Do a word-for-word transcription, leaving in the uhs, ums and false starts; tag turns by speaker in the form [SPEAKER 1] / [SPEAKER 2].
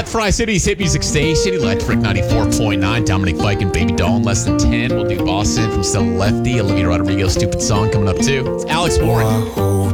[SPEAKER 1] at Fry City's hit music station, Electric ninety-four point nine. Dominic Fike and Baby Doll in less than ten. We'll do Boston from Stella Lefty. Olivia Rodrigo, Stupid Song coming up too. It's Alex Warren.